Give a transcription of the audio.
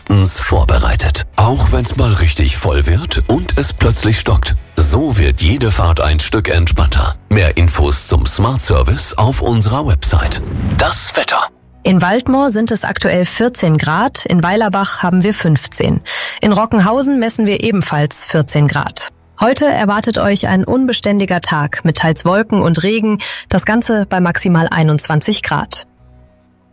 bestens vorbereitet. Auch wenn's mal richtig voll wird und es plötzlich stockt. So wird jede Fahrt ein Stück entspannter. Mehr Infos zum Smart Service auf unserer Website. Das Wetter. In Waldmoor sind es aktuell 14 Grad, in Weilerbach haben wir 15. In Rockenhausen messen wir ebenfalls 14 Grad. Heute erwartet euch ein unbeständiger Tag mit teils Wolken und Regen, das Ganze bei maximal 21 Grad.